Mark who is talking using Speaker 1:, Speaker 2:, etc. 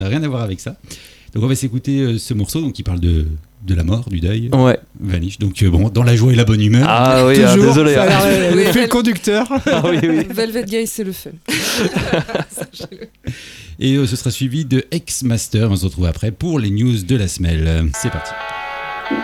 Speaker 1: Rien à voir avec ça. Donc on va s'écouter ce morceau donc, qui parle de la mort, du deuil.
Speaker 2: Ouais.
Speaker 1: Vanish. Donc bon, dans la joie et la bonne humeur.
Speaker 2: Ah oui,
Speaker 3: Toujours,
Speaker 2: désolé.
Speaker 3: ça a l'air le fil conducteur.
Speaker 2: Ah oui, oui.
Speaker 4: Velvet Guy, c'est le fun.
Speaker 1: Et ce sera suivi de X-Master. On se retrouve après pour les news de la semaine. C'est parti.